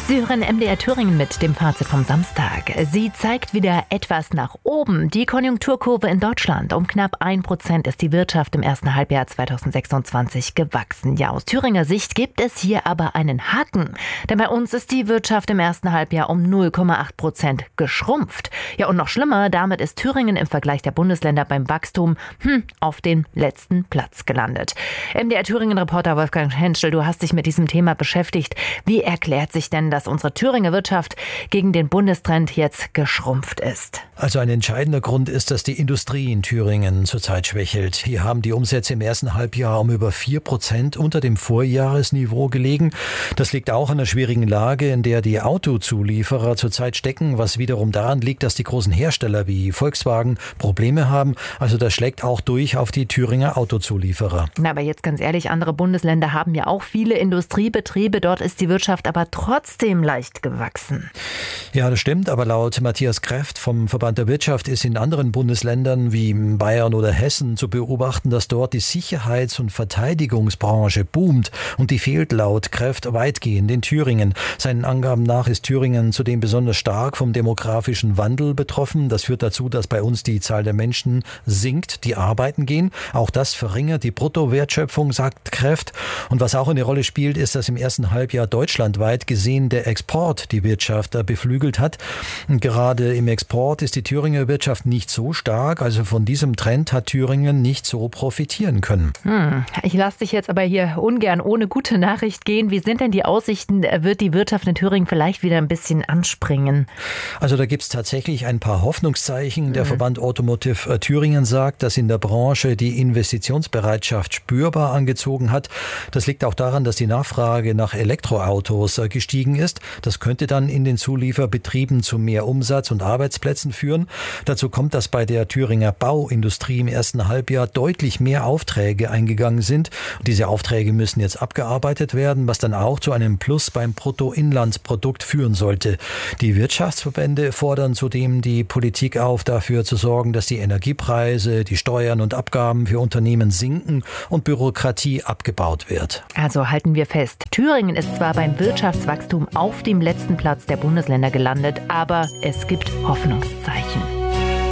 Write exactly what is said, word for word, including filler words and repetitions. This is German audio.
Sie hören M D R Thüringen mit dem Fazit vom Samstag. Sie zeigt wieder etwas nach oben. Die Konjunkturkurve in Deutschland. Um knapp ein Prozent ist die Wirtschaft im ersten Halbjahr zweitausendsechsundzwanzig gewachsen. Ja, aus Thüringer Sicht gibt es hier aber einen Haken. Denn bei uns ist die Wirtschaft im ersten Halbjahr um null Komma acht Prozent geschrumpft. Ja, und noch schlimmer, damit ist Thüringen im Vergleich der Bundesländer beim Wachstum hm, auf den letzten Platz gelandet. M D R Thüringen-Reporter Wolfgang Henschel, du hast dich mit diesem Thema beschäftigt. Wie erklärt sich denn, dass unsere Thüringer Wirtschaft gegen den Bundestrend jetzt geschrumpft ist? Also ein entscheidender Grund ist, dass die Industrie in Thüringen zurzeit schwächelt. Hier haben die Umsätze im ersten Halbjahr um über vier Prozent unter dem Vorjahresniveau gelegen. Das liegt auch an der schwierigen Lage, in der die Autozulieferer zurzeit stecken, was wiederum daran liegt, dass die großen Hersteller wie Volkswagen Probleme haben. Also das schlägt auch durch auf die Thüringer Autozulieferer. Na, aber jetzt ganz ehrlich, andere Bundesländer haben ja auch viele Industriebetriebe. Dort ist die Wirtschaft aber trotzdem leicht gewachsen. Ja, das stimmt. Aber laut Matthias Kreft vom Verband der Wirtschaft ist in anderen Bundesländern wie Bayern oder Hessen zu beobachten, dass dort die Sicherheits- und Verteidigungsbranche boomt. Und die fehlt laut Kreft weitgehend in Thüringen. Seinen Angaben nach ist Thüringen zudem besonders stark vom demografischen Wandel betroffen. Das führt dazu, dass bei uns die Zahl der Menschen sinkt, die arbeiten gehen. Auch das verringert die Bruttowertschöpfung, sagt Kreft. Und was auch eine Rolle spielt, ist, dass im ersten Halbjahr deutschlandweit gesehen der Export die Wirtschaft beflügelt hat. Und gerade im Export ist die Thüringer Wirtschaft nicht so stark. Also von diesem Trend hat Thüringen nicht so profitieren können. Hm, ich lasse dich jetzt aber hier ungern ohne gute Nachricht gehen. Wie sind denn die Aussichten? Wird die Wirtschaft in Thüringen vielleicht wieder ein bisschen anspringen? Also da gibt es tatsächlich ein paar Hoffnungszeichen. Der mhm. Verband Automotive Thüringen sagt, dass in der Branche die Investitionsbereitschaft spürbar angezogen hat. Das liegt auch daran, dass die Nachfrage nach Elektroautos gestiegen ist. Das könnte dann in den Zulieferbetrieben zu mehr Umsatz und Arbeitsplätzen führen. Dazu kommt, dass bei der Thüringer Bauindustrie im ersten Halbjahr deutlich mehr Aufträge eingegangen sind. Diese Aufträge müssen jetzt abgearbeitet werden, was dann auch zu einem Plus beim Bruttoinlandsprodukt führen sollte. Die Wirtschaftsverbände fordern zudem die Politik auf, dafür zu sorgen, dass die Energiepreise, die Steuern und Abgaben für Unternehmen sinken und Bürokratie abgebaut wird. Also halten wir fest, Thüringen ist zwar beim Wirtschaftswachstum auf dem letzten Platz der Bundesländer gelandet, aber es gibt Hoffnungszeichen.